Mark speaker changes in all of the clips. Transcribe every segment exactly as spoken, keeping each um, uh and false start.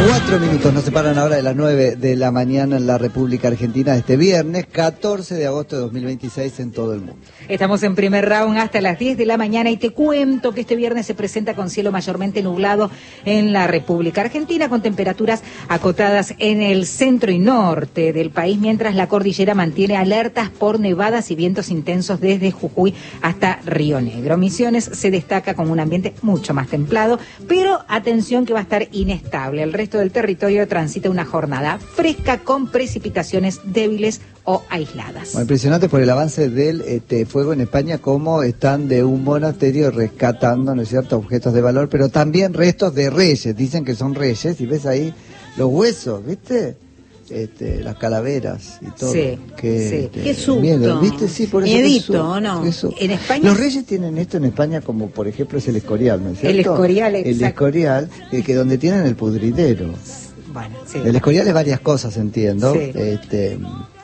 Speaker 1: Cuatro minutos nos separan ahora de las nueve de la mañana en la República Argentina este viernes, catorce de agosto de dos mil veintiséis en todo el mundo.
Speaker 2: Estamos en primer round hasta las diez de la mañana y te cuento que este viernes se presenta con cielo mayormente nublado en la República Argentina, con temperaturas acotadas en el centro y norte del país, mientras la cordillera mantiene alertas por nevadas y vientos intensos desde Jujuy hasta Río Negro. Misiones se destaca como un ambiente mucho más templado, pero atención que va a estar inestable. El resto del territorio transita una jornada fresca con precipitaciones débiles o aisladas.
Speaker 1: Bueno, impresionante por el avance del este, fuego en España, cómo están de un monasterio rescatando, ¿no es cierto?, objetos de valor, pero también restos de reyes. Dicen que son reyes y ves ahí los huesos, ¿viste? Este, las calaveras y todo.
Speaker 2: Sí,
Speaker 1: que,
Speaker 2: sí.
Speaker 1: Este,
Speaker 3: Qué susto.
Speaker 1: Miedo, ¿viste? Sí, por eso.
Speaker 3: Miedito, ¿no?
Speaker 1: Eso.
Speaker 2: En España...
Speaker 1: Los reyes tienen esto en España como, por ejemplo, es el Escorial, ¿no es cierto?
Speaker 2: El Escorial, exacto.
Speaker 1: El Escorial, eh, que donde tienen el pudridero.
Speaker 2: Bueno, sí.
Speaker 1: El Escorial es varias cosas, entiendo.
Speaker 2: Sí.
Speaker 1: Este,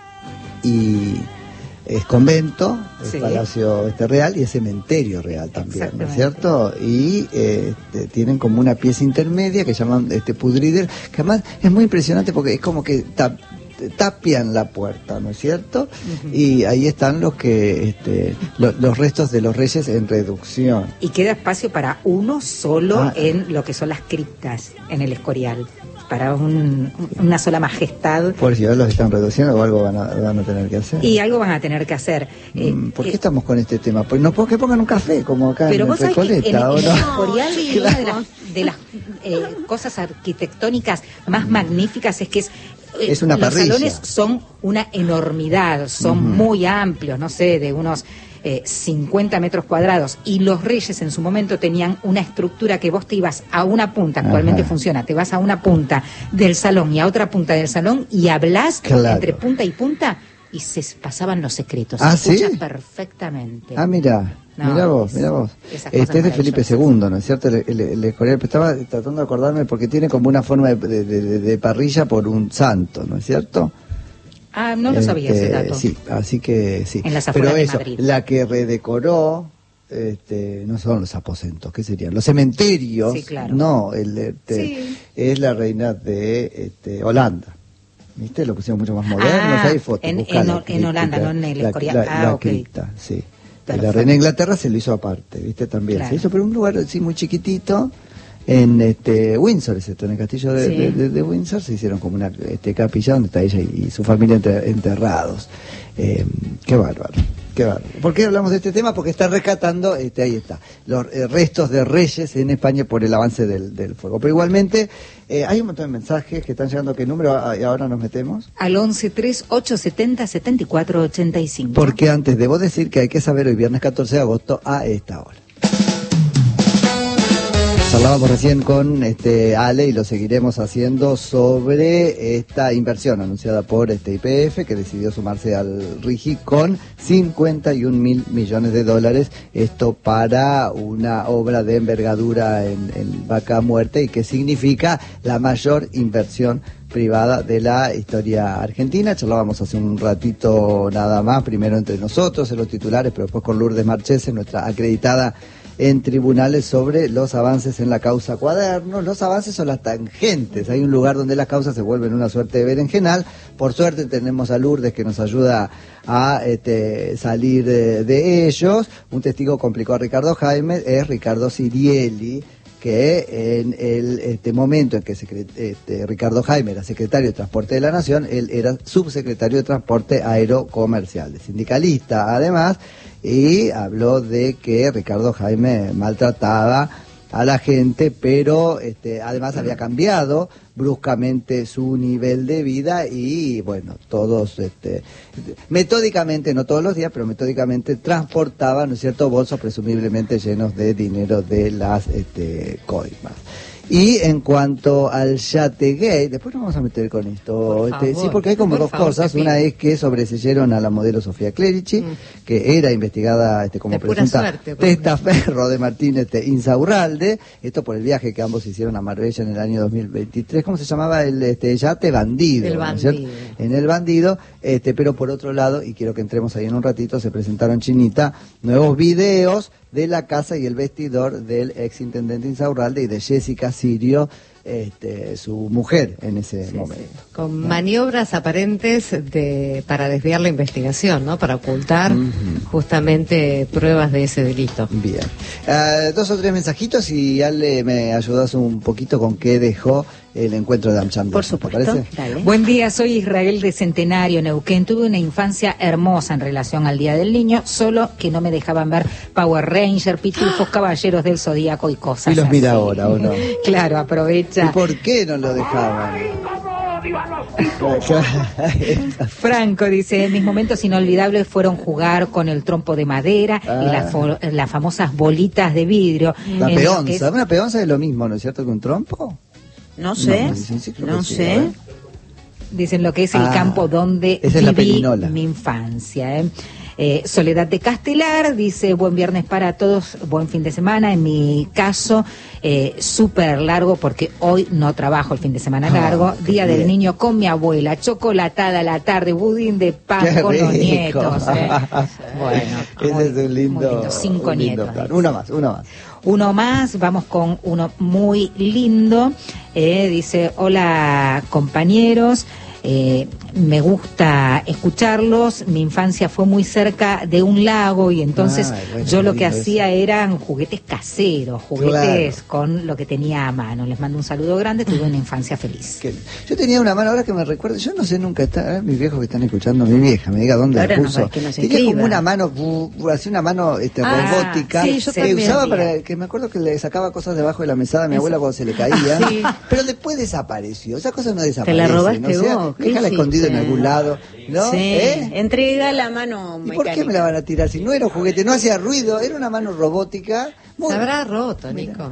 Speaker 1: y es convento, es
Speaker 2: Sí.
Speaker 1: palacio este real y es cementerio real también, ¿no es
Speaker 2: Exactamente.
Speaker 1: cierto? Y eh, este, tienen como una pieza intermedia que llaman este pudridero, que además es muy impresionante porque es como que tap, tapian la puerta, ¿no es cierto? Uh-huh. Y ahí están los que este, lo, los restos de los reyes en reducción.
Speaker 2: Y queda espacio para uno solo
Speaker 1: Ah.
Speaker 2: en lo que son las criptas, en el Escorial, para un, una sola majestad.
Speaker 1: Por si ahora los están reduciendo o algo van a, van a tener que hacer.
Speaker 2: Y algo van a tener que hacer. Eh,
Speaker 1: ¿Por qué
Speaker 2: eh,
Speaker 1: estamos con este tema? Pues no, porque pongan un café, como acá
Speaker 2: Pero
Speaker 1: en
Speaker 2: vos sabés que en,
Speaker 1: Recoleta,
Speaker 2: en
Speaker 1: ¿o
Speaker 2: el
Speaker 1: no?
Speaker 2: Escorial,
Speaker 3: Sí,
Speaker 2: una de
Speaker 3: claro.
Speaker 2: las, de las eh, cosas arquitectónicas más magníficas es que es, eh,
Speaker 1: Es una
Speaker 2: los
Speaker 1: parrilla.
Speaker 2: salones son una enormidad, son
Speaker 1: Ujú.
Speaker 2: muy amplios, no sé, de unos eh, cincuenta metros cuadrados, y los reyes en su momento tenían una estructura que vos te ibas a una punta, actualmente
Speaker 1: Ajá.
Speaker 2: funciona, te vas a una punta del salón y a otra punta del salón y hablás
Speaker 1: Claro.
Speaker 2: entre punta y punta y se pasaban los secretos,
Speaker 1: ¿Ah,
Speaker 2: se escucha
Speaker 1: sí?
Speaker 2: perfectamente.
Speaker 1: Ah, mira,
Speaker 2: No,
Speaker 1: mira vos,
Speaker 2: es-
Speaker 1: mira vos.
Speaker 2: esas
Speaker 1: Este
Speaker 2: cosas
Speaker 1: es de Felipe
Speaker 2: maravillosas.
Speaker 1: segundo, ¿no es cierto? El, el, el Escorial, pero estaba tratando de acordarme porque tiene como una forma de, de, de- de parrilla por un santo, ¿no es cierto?
Speaker 2: Ah, no lo sabía
Speaker 1: Este,
Speaker 2: ese dato.
Speaker 1: Sí, así que sí.
Speaker 2: En las
Speaker 1: Pero
Speaker 2: afueras de
Speaker 1: eso,
Speaker 2: Madrid.
Speaker 1: la que redecoró, este, no son los aposentos, ¿qué serían? Los cementerios.
Speaker 2: Sí, claro.
Speaker 1: No, el, este,
Speaker 2: Sí.
Speaker 1: es la reina de este, Holanda. ¿Viste? Lo pusieron mucho más modernos.
Speaker 2: Ah,
Speaker 1: Hay fotos.
Speaker 2: en-
Speaker 1: buscá
Speaker 2: en
Speaker 1: la
Speaker 2: Ho- en
Speaker 1: cripta,
Speaker 2: Holanda, no en el
Speaker 1: la-
Speaker 2: Escorial.
Speaker 1: La,
Speaker 2: Ah,
Speaker 1: la
Speaker 2: ok.
Speaker 1: cripta, sí. Y la
Speaker 2: Perfecto.
Speaker 1: reina de Inglaterra se lo hizo aparte, ¿viste? También
Speaker 2: Claro.
Speaker 1: se hizo, pero un lugar así muy chiquitito. En este Windsor, es esto, en el castillo de,
Speaker 2: Sí.
Speaker 1: de, de- de Windsor, se hicieron como una este, capilla donde está ella y, y su familia enter- enterrados. Eh, qué bárbaro, qué bárbaro. ¿Por qué hablamos de este tema? Porque está rescatando, este, ahí está, los eh, restos de reyes en España por el avance del, del fuego. Pero igualmente, eh, hay un montón de mensajes que están llegando. ¿Qué número ah, y ahora nos metemos?
Speaker 2: Al once tres ocho setenta setenta y cuatro ochenta y cinco.
Speaker 1: Porque antes debo decir que hay que saber hoy viernes catorce de agosto a esta hora. Hablábamos recién con este Ale y lo seguiremos haciendo sobre esta inversión anunciada por este I P F que decidió sumarse al RIGI con cincuenta y un mil millones de dólares, esto para una obra de envergadura en, en Vaca Muerta y que significa la mayor inversión privada de la historia argentina. Charlábamos hace un ratito nada más, primero entre nosotros, en los titulares, pero después con Lourdes Marchese, nuestra acreditada en tribunales, sobre los avances en la causa Cuadernos. Los avances son las tangentes. Hay un lugar donde las causas se vuelven una suerte de berenjenal. Por suerte tenemos a Lourdes que nos ayuda a este, salir de, de ellos. Un testigo complicó a Ricardo Jaime es Ricardo Sirielli, que en el este momento en que secre- este, Ricardo Jaime era secretario de Transporte de la Nación, él era subsecretario de Transporte Aerocomercial, de sindicalista además, y habló de que Ricardo Jaime maltrataba a la gente, pero este, además había cambiado bruscamente su nivel de vida y bueno, todos este, metódicamente, no todos los días, pero metódicamente transportaban, ¿no es cierto?, bolsos presumiblemente llenos de dinero de las este, coimas. Y en cuanto al Yategate, después nos vamos a meter con esto,
Speaker 2: Por
Speaker 1: este,
Speaker 2: favor,
Speaker 1: sí, porque hay como
Speaker 3: por
Speaker 1: dos
Speaker 3: favor,
Speaker 1: cosas.
Speaker 3: te pido.
Speaker 1: Una es que sobreseyeron a la modelo Sofía Clerici,
Speaker 3: Mm.
Speaker 1: que era investigada este, como
Speaker 3: De pura
Speaker 1: presunta
Speaker 3: suerte, por
Speaker 1: testaferro de Martínez este, Insaurralde, esto por el viaje que ambos hicieron a Marbella en el año dos mil veintitrés. ¿Cómo se llamaba el este, yate? Bandido.
Speaker 3: El
Speaker 1: ¿no es cierto?
Speaker 3: Bandido.
Speaker 1: En el Bandido, este, pero por otro lado, y quiero que entremos ahí en un ratito, se presentaron, Chinita, nuevos videos de la casa y el vestidor del ex intendente Insaurralde y de Jessica Sirio, este, su mujer en ese sí, momento. Sí.
Speaker 3: Con ¿no? maniobras aparentes de para desviar la investigación, ¿no? Para ocultar uh-huh. justamente pruebas de ese delito.
Speaker 1: Bien. Uh, dos o tres mensajitos y Ale me ayudas un poquito con qué dejó el encuentro de AmCham.
Speaker 2: Por supuesto. Buen día, soy Israel de Centenario, Neuquén. Tuve una infancia hermosa en relación al Día del Niño, solo que no me dejaban ver Power Ranger, Pitufos, Caballeros del Zodíaco y cosas
Speaker 1: y los
Speaker 2: así.
Speaker 1: Mira ahora, ¿o no?
Speaker 2: Claro, aprovecha.
Speaker 1: ¿Y por qué no lo dejaban?
Speaker 2: Franco dice, mis momentos inolvidables fueron jugar con el trompo de madera ah. y las, fo- las famosas bolitas de vidrio.
Speaker 1: La peonza, es... una peonza es lo mismo, ¿no es cierto, que un trompo?
Speaker 4: No sé, no, sí, sí, no sí, sé.
Speaker 2: Dicen lo que es el ah, campo donde viví mi infancia. ¿eh? Eh, Soledad de Castelar dice, buen viernes para todos, buen fin de semana. En mi caso, eh, súper largo porque hoy no trabajo el fin de semana largo. Oh, Día bien. Del niño con mi abuela, chocolatada a la tarde, budín de pan qué con rico. Los nietos. ¿eh?
Speaker 1: Bueno, ese muy, es un lindo,
Speaker 2: muy lindo. Cinco lindo nietos.
Speaker 1: Plan. Uno más, uno más.
Speaker 2: Uno más, vamos con uno muy lindo. Eh, dice, hola compañeros. Eh, me gusta escucharlos, mi infancia fue muy cerca de un lago y entonces ah, bueno, yo lo que hacía eso. Eran juguetes caseros, juguetes claro. con lo que tenía a mano. Les mando un saludo grande, tuve una infancia feliz.
Speaker 1: ¿Qué? Yo tenía una mano, ahora que me recuerdo, yo no sé nunca, está, eh, mis viejos que están escuchando, mi vieja, me diga dónde ahora la puso. No, que no tenía como una mano, así una mano este, ah, robótica, sí, yo que usaba para, que me acuerdo que le sacaba cosas debajo de la mesada a mi eso. Abuela cuando se le caía, sí. pero después desapareció, esa cosa no desapareció.
Speaker 4: Te la robaste
Speaker 1: ¿no? O sea,
Speaker 4: vos,
Speaker 1: déjala escondida en algún lado, ¿no?
Speaker 4: Sí.
Speaker 1: ¿Eh?
Speaker 4: Entrega la mano mecánica.
Speaker 1: ¿Y por qué me la van a tirar? Si no era un juguete, no hacía ruido, era una mano robótica.
Speaker 3: Muy... Se habrá roto, Nico. Mira.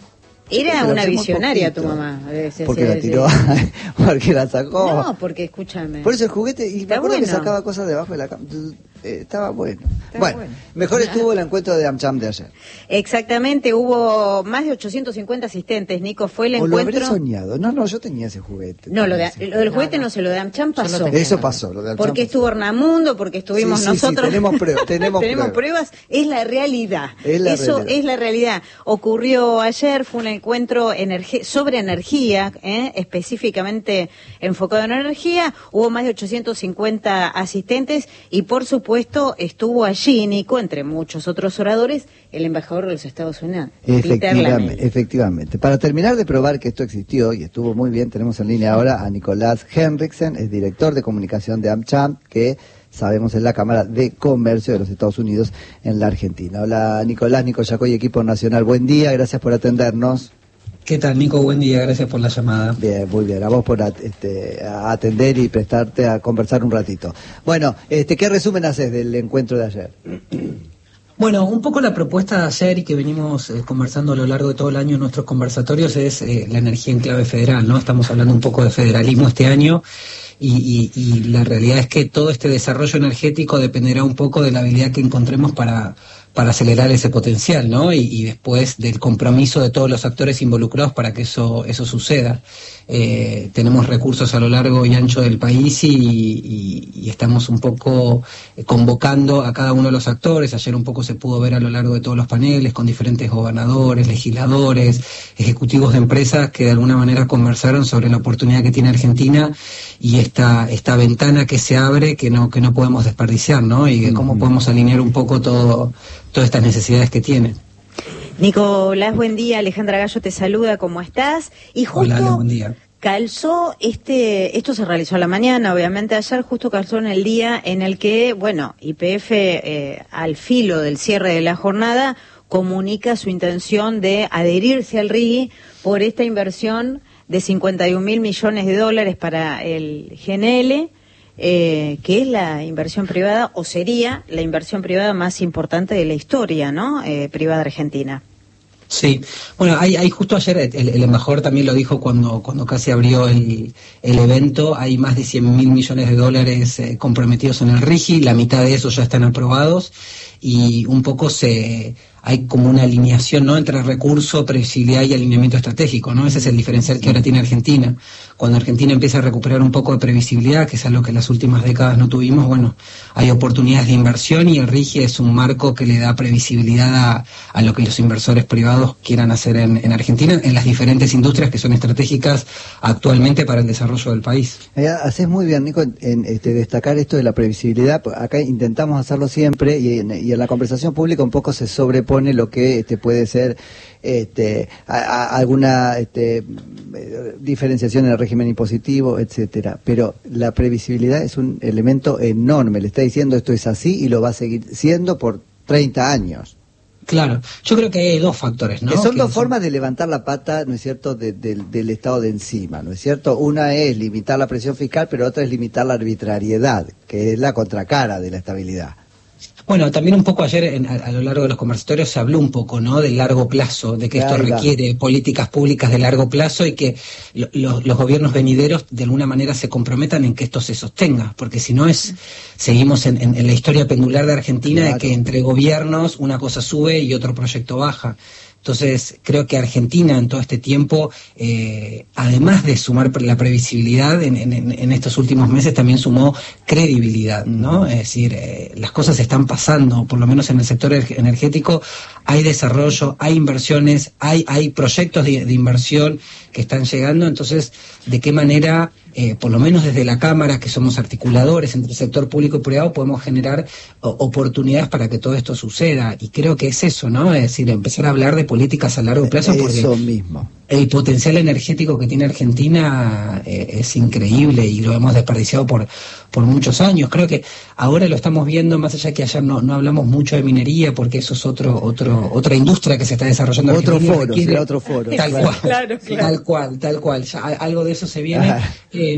Speaker 4: Era sí, una visionaria tu mamá.
Speaker 1: Ese, porque ese, la tiró, ese. Porque la sacó.
Speaker 4: No, porque escúchame.
Speaker 1: Por eso el juguete, y me acuerdo bueno. que sacaba cosas debajo de la cama. Eh, estaba bueno. Estaba bueno, bueno, mejor estuvo el encuentro de AmCham de ayer.
Speaker 4: Exactamente, hubo más de ochocientos cincuenta asistentes, Nico, fue el
Speaker 1: o
Speaker 4: encuentro...
Speaker 1: lo habré soñado, no, no, yo tenía ese juguete.
Speaker 4: No, lo, de, lo del juguete no, no sé, lo de AmCham pasó.
Speaker 1: Eso pasó, lo de AmCham
Speaker 4: porque
Speaker 1: pasó.
Speaker 4: Estuvo Hernamundo, porque estuvimos
Speaker 1: sí, sí,
Speaker 4: nosotros.
Speaker 1: Sí, tenemos pruebas, tenemos,
Speaker 4: tenemos
Speaker 1: pruebas.
Speaker 4: pruebas, es la realidad.
Speaker 1: Es la
Speaker 4: Eso
Speaker 1: realidad.
Speaker 4: es la realidad. Ocurrió ayer, fue un encuentro energe- sobre energía, ¿eh? específicamente enfocado en energía, hubo más de ochocientos cincuenta asistentes y por supuesto estuvo allí, Nico, entre muchos otros oradores, el embajador de los Estados Unidos.
Speaker 1: Efectivamente, efectivamente. Para terminar de probar que esto existió y estuvo muy bien, tenemos en línea ahora a Nicolás Henriksen, es director de comunicación de AmCham, que sabemos es la Cámara de Comercio de los Estados Unidos en la Argentina. Hola Nicolás, Nico Yacoy, equipo nacional, buen día, gracias por atendernos.
Speaker 5: ¿Qué tal, Nico? Buen día, gracias por la llamada.
Speaker 1: Bien, muy bien, a vos por este, a atender y prestarte a conversar un ratito. Bueno, este, ¿qué resumen haces del encuentro de ayer?
Speaker 5: Bueno, un poco la propuesta de ayer y que venimos eh, conversando a lo largo de todo el año en nuestros conversatorios es eh, la energía en clave federal, ¿no? Estamos hablando un poco de federalismo este año y, y, y la realidad es que todo este desarrollo energético dependerá un poco de la habilidad que encontremos para... para acelerar ese potencial, ¿no? Y, y después del compromiso de todos los actores involucrados para que eso eso suceda. Eh, tenemos recursos a lo largo y ancho del país y, y, y estamos un poco convocando a cada uno de los actores. Ayer un poco se pudo ver a lo largo de todos los paneles con diferentes gobernadores, legisladores, ejecutivos de empresas que de alguna manera conversaron sobre la oportunidad que tiene Argentina y esta esta ventana que se abre que no que no podemos desperdiciar, ¿no? Y cómo podemos alinear un poco todo todas estas necesidades que tienen.
Speaker 4: Nicolás, buen día. Alejandra Gallo te saluda, ¿cómo estás? Y justo
Speaker 5: Hola, Ale, buen día.
Speaker 4: Calzó este, esto se realizó a la mañana, obviamente ayer justo calzó en el día en el que, bueno, Y P F eh, al filo del cierre de la jornada comunica su intención de adherirse al R I G I por esta inversión de cincuenta y un mil millones de dólares para el G N L. Eh, que es la inversión privada, o sería la inversión privada más importante de la historia, ¿no? Eh, privada argentina.
Speaker 5: Sí, bueno, hay, hay justo ayer, el, el embajador también lo dijo cuando cuando casi abrió el, el evento, hay más de cien mil millones de dólares eh, comprometidos en el R I G I, la mitad de esos ya están aprobados, y un poco se hay como una alineación, ¿no?, entre recurso, previsibilidad y alineamiento estratégico, ¿no? Ese es el diferencial que ahora tiene Argentina. Cuando Argentina empieza a recuperar un poco de previsibilidad, que es algo que en las últimas décadas no tuvimos, bueno, hay oportunidades de inversión y el RIGI es un marco que le da previsibilidad a, a lo que los inversores privados quieran hacer en, en Argentina, en las diferentes industrias que son estratégicas actualmente para el desarrollo del país.
Speaker 1: Eh, haces muy bien, Nico, en, en este, destacar esto de la previsibilidad. Acá intentamos hacerlo siempre y en, y en la conversación pública un poco se sobrepone lo que este, puede ser este, a, a, alguna este, diferenciación en el régimen impositivo, etcétera. Pero la previsibilidad es un elemento enorme. Le está diciendo esto es así y lo va a seguir siendo por treinta años.
Speaker 5: Claro, yo creo que hay dos factores, ¿no?
Speaker 1: Que son
Speaker 5: que
Speaker 1: dos
Speaker 5: son...
Speaker 1: formas de levantar la pata, ¿no es cierto?, de, de, del Estado de encima, ¿no es cierto? Una es limitar la presión fiscal, pero otra es limitar la arbitrariedad, que es la contracara de la estabilidad.
Speaker 5: Bueno, también un poco ayer en, a, a lo largo de los conversatorios se habló un poco, ¿no?, del largo plazo, de que esto requiere políticas públicas de largo plazo y que lo, lo, los gobiernos venideros de alguna manera se comprometan en que esto se sostenga, porque si no es, seguimos en, en, en la historia pendular de Argentina, claro, de que entre gobiernos una cosa sube y otro proyecto baja. Entonces, creo que Argentina en todo este tiempo, eh, además de sumar la previsibilidad, en, en, en estos últimos meses también sumó credibilidad, ¿no? Es decir, eh, las cosas están pasando, por lo menos en el sector energético, hay desarrollo, hay inversiones, hay, hay proyectos de, de inversión que están llegando. Entonces, ¿de qué manera, eh, por lo menos desde la Cámara, que somos articuladores entre el sector público y privado, podemos generar o, oportunidades para que todo esto suceda? Y creo que es eso, ¿no? Es decir, empezar a hablar de políticas a largo plazo, porque
Speaker 1: eso mismo.
Speaker 5: El potencial energético que tiene Argentina eh, es increíble y lo hemos desperdiciado por por muchos años. Creo que ahora lo estamos viendo, más allá que ayer no, no hablamos mucho de minería, porque eso es otro otro otra industria que se está desarrollando en
Speaker 1: otro
Speaker 5: Argentina.
Speaker 1: Foro,
Speaker 5: Requiere,
Speaker 1: será otro foro.
Speaker 5: Tal
Speaker 1: claro.
Speaker 5: cual,
Speaker 4: Claro, claro.
Speaker 5: tal cual, tal cual. Ya, algo de eso se viene. Eh,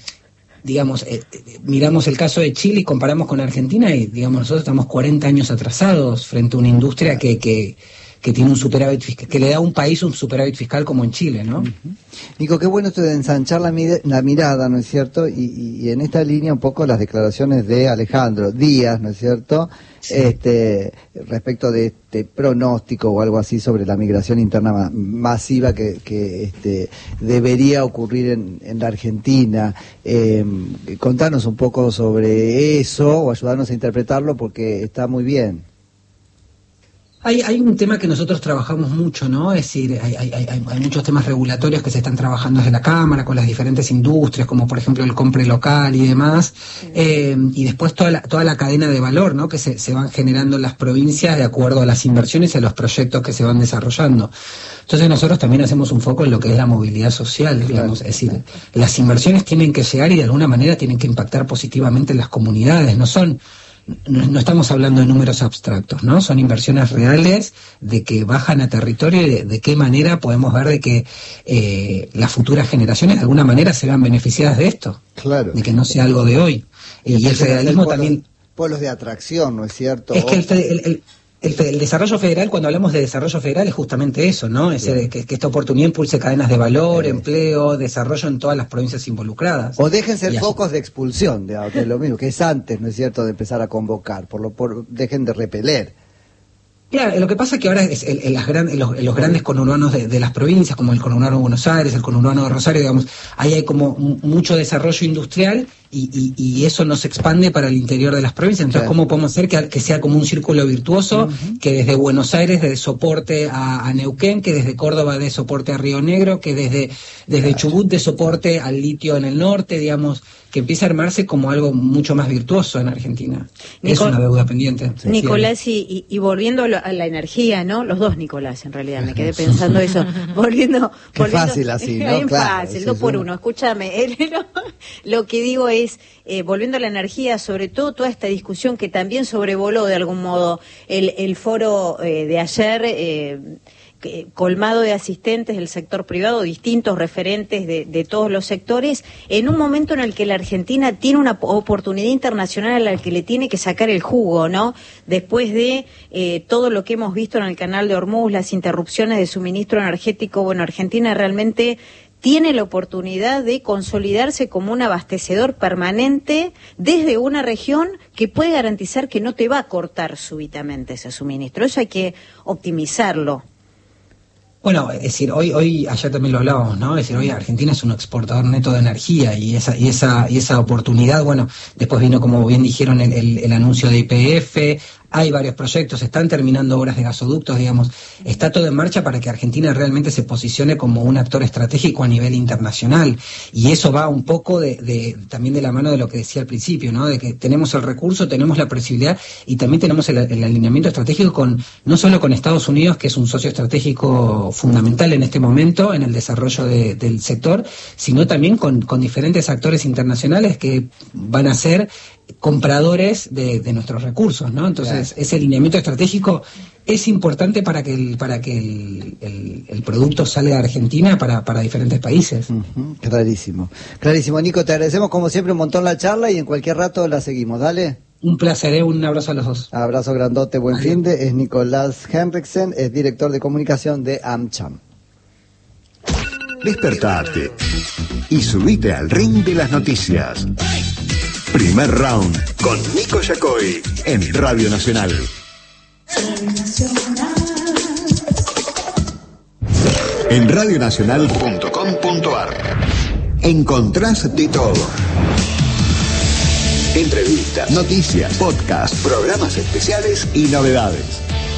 Speaker 5: digamos, eh, miramos el caso de Chile y comparamos con Argentina y, digamos, nosotros estamos cuarenta años atrasados frente a una industria que... que que tiene un superávit fiscal, que le da a un país un superávit fiscal como en Chile, ¿no? Uh-huh.
Speaker 1: Nico, qué bueno esto de ensanchar la, mir- la mirada, ¿no es cierto? Y, y, y en esta línea un poco las declaraciones de Alejandro Díaz, ¿no es cierto? Sí. Este, respecto de este pronóstico o algo así sobre la migración interna ma- masiva que, que este, debería ocurrir en, en la Argentina. Eh, contanos un poco sobre eso o ayudarnos a interpretarlo porque está muy bien.
Speaker 5: Hay, hay un tema que nosotros trabajamos mucho, ¿no? Es decir, hay, hay, hay, hay muchos temas regulatorios que se están trabajando desde la Cámara, con las diferentes industrias, como por ejemplo el compre local y demás, eh, y después toda la, toda la cadena de valor, ¿no?, que se, se van generando en las provincias de acuerdo a las inversiones y a los proyectos que se van desarrollando. Entonces nosotros también hacemos un foco en lo que es la movilidad social, digamos, es decir, las inversiones tienen que llegar y de alguna manera tienen que impactar positivamente en las comunidades, no son... No, no estamos hablando de números abstractos, ¿no? Son inversiones reales de que bajan a territorio y de, de qué manera podemos ver de que eh, las futuras generaciones de alguna manera se vean beneficiadas de esto.
Speaker 1: Claro.
Speaker 5: De que no sea algo de hoy. Y, y el federalismo también...
Speaker 1: Polos de atracción, ¿no es cierto?
Speaker 5: Es que el, el, el, el, el desarrollo federal, cuando hablamos de desarrollo federal, es justamente eso, ¿no? Es decir, que, que esta oportunidad impulse cadenas de valor, sí, empleo, desarrollo en todas las provincias involucradas.
Speaker 1: O dejen ser focos de expulsión, de, de lo mismo, que es antes, ¿no es cierto?, de empezar a convocar, por lo por dejen de repeler.
Speaker 5: Claro, lo que pasa es que ahora es en, en las gran, en los, en los grandes conurbanos de, de las provincias, como el conurbano de Buenos Aires, el conurbano de Rosario, digamos, ahí hay como m- mucho desarrollo industrial y, y, y eso no se expande para el interior de las provincias. Entonces, claro, ¿cómo podemos hacer que, que sea como un círculo virtuoso, uh-huh, que desde Buenos Aires dé soporte a, a Neuquén, que desde Córdoba dé soporte a Río Negro, que desde, desde claro, Chubut dé soporte al litio en el norte, digamos, que empiece a armarse como algo mucho más virtuoso en Argentina? Nicol- es una deuda pendiente.
Speaker 4: Nicolás, y, y, y volviendo a la energía, ¿no? Los dos Nicolás, en realidad, me quedé pensando eso. Volviendo...
Speaker 1: Qué
Speaker 4: volviendo
Speaker 1: fácil así, ¿no?
Speaker 4: Bien
Speaker 1: claro,
Speaker 4: fácil,
Speaker 1: sí,
Speaker 4: dos
Speaker 1: sí,
Speaker 4: por
Speaker 1: sí.
Speaker 4: uno. Escúchame, eh, lo, lo que digo es, eh, volviendo a la energía, sobre todo toda esta discusión que también sobrevoló de algún modo el, el foro eh, de ayer... Eh, colmado de asistentes del sector privado, distintos referentes de, de todos los sectores, en un momento en el que la Argentina tiene una oportunidad internacional a la que le tiene que sacar el jugo, ¿no? Después de eh, todo lo que hemos visto en el canal de Hormuz, las interrupciones de suministro energético, bueno, Argentina realmente tiene la oportunidad de consolidarse como un abastecedor permanente desde una región que puede garantizar que no te va a cortar súbitamente ese suministro. Eso hay que optimizarlo.
Speaker 5: Bueno, es decir, hoy, hoy, ayer también lo hablábamos, ¿no? Es decir, hoy Argentina es un exportador neto de energía y esa, y esa, y esa oportunidad, bueno, después vino, como bien dijeron, el, el, el anuncio de Y P F. Hay varios proyectos, están terminando obras de gasoductos, digamos, está todo en marcha para que Argentina realmente se posicione como un actor estratégico a nivel internacional, y eso va un poco de, de también de la mano de lo que decía al principio, ¿no? De que tenemos el recurso, tenemos la posibilidad y también tenemos el, el alineamiento estratégico con, no solo con Estados Unidos, que es un socio estratégico fundamental en este momento en el desarrollo de, del sector, sino también con, con diferentes actores internacionales que van a ser compradores de, de nuestros recursos, ¿no? Entonces, claro, ese alineamiento estratégico es importante para que el, para que el, el, el producto salga de Argentina para, para diferentes países.
Speaker 1: Uh-huh, clarísimo, clarísimo. Nico, te agradecemos como siempre un montón la charla y en cualquier rato la seguimos, dale.
Speaker 5: Un placer, ¿eh? Un abrazo a los dos.
Speaker 1: Abrazo grandote, buen
Speaker 5: Adiós.
Speaker 1: Fin de, es Nicolás Henriksen, es director de comunicación de AmCham.
Speaker 6: Despertate y subite al ring de las noticias. Primer round con Nico Yacoy en Radio Nacional. En radionacional punto com punto ar encontrás de todo. Entrevistas, noticias, podcast, programas especiales y novedades.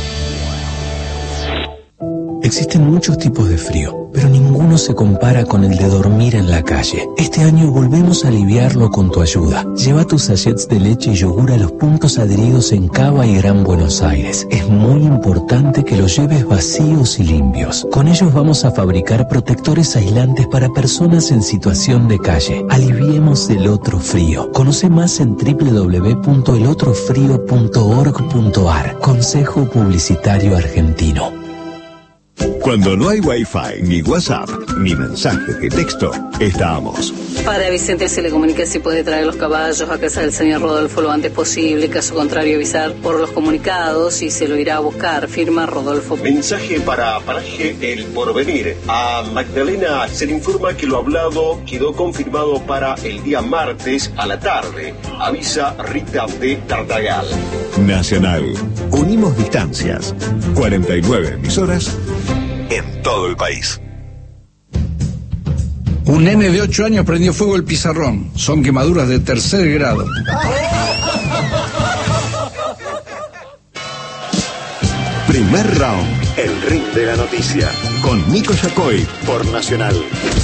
Speaker 7: Existen muchos tipos de frío, pero ninguno se compara con el de dormir en la calle. Este año volvemos a aliviarlo con tu ayuda. Lleva tus sachets de leche y yogur a los puntos adheridos en Cava y Gran Buenos Aires. Es muy importante que los lleves vacíos y limpios. Con ellos vamos a fabricar protectores aislantes para personas en situación de calle. Aliviemos el otro frío. Conoce más en doble u doble u doble u punto el otro frío punto org punto ar. Consejo Publicitario Argentino.
Speaker 6: Cuando no hay Wi-Fi, ni WhatsApp, ni mensajes de texto, estamos.
Speaker 8: Para Vicente se le comunica si puede traer los caballos a casa del señor Rodolfo lo antes posible. Caso contrario, avisar por los comunicados y se lo irá a buscar. Firma Rodolfo.
Speaker 9: Mensaje para Paraje El Porvenir. A Magdalena se le informa que lo hablado quedó confirmado para el día martes a la tarde. Avisa Rita de Tartagal.
Speaker 6: Nacional. Unimos distancias. cuarenta y nueve emisoras en todo el país.
Speaker 10: Un nene de ocho años prendió fuego el pizarrón. Son quemaduras de tercer grado.
Speaker 6: Primer round, el ring de la noticia. Con Nico Yacoy por Nacional.